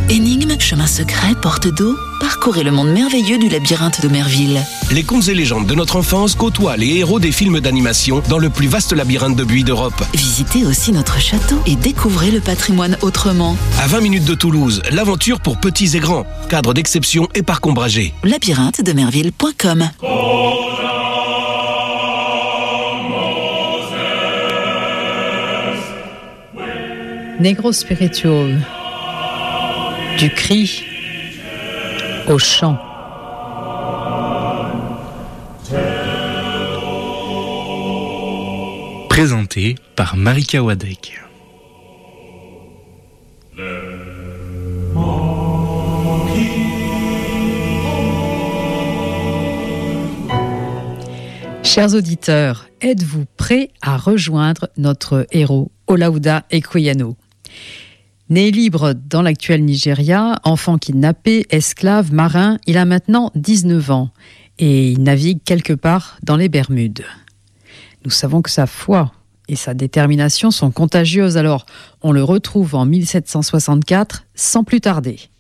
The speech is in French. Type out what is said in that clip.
Énigmes, chemins secrets, portes d'eau, parcourez le monde merveilleux du labyrinthe d'Omerville. Les contes et légendes de notre enfance côtoient les héros des films d'animation dans le plus vaste labyrinthe de buis d'Europe. Visitez aussi notre château et découvrez le patrimoine autrement. À 20 minutes de Toulouse, l'aventure pour petits et grands. Cadre d'exception et parc ombragé. labyrinthe-d'Omerville.com. Negro Spiritual. Du cri au chant. Présenté par Marika Wadek. Chers auditeurs, êtes-vous prêts à rejoindre notre héros, Olaudah Equiano ? Né libre dans l'actuel Nigeria, enfant kidnappé, esclave, marin, il a maintenant 19 ans et il navigue quelque part dans les Bermudes. Nous savons que sa foi et sa détermination sont contagieuses, alors on le retrouve en 1764 sans plus tarder.